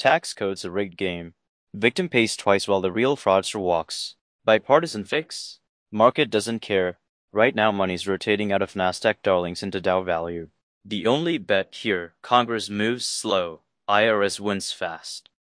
tax code's a rigged game. Victim pays twice while the real fraudster walks. Bipartisan fix? Market doesn't care. Right now money's rotating out of Nasdaq darlings into Dow value. The only bet here, Congress moves slow, IRS wins fast.